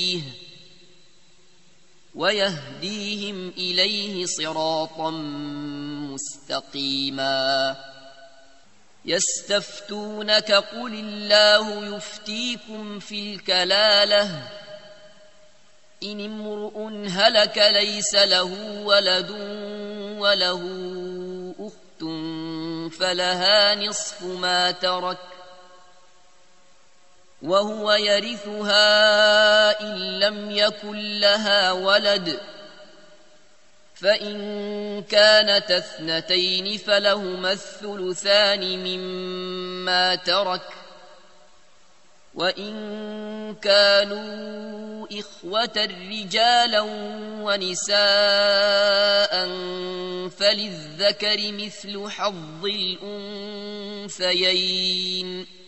ويهديهم إليه صراطا مستقيما. يستفتونك قل الله يفتيكم في الكلالة إن امرؤ هلك ليس له ولد وله أخت فلها نصف ما ترك وهو يرثها إن لم يكن لها ولد، فإن كانت اثنتين فلهما الثلثان مما ترك، وإن كانوا إخوة رجالا ونساء فللذكر مثل حظ الأنثيين.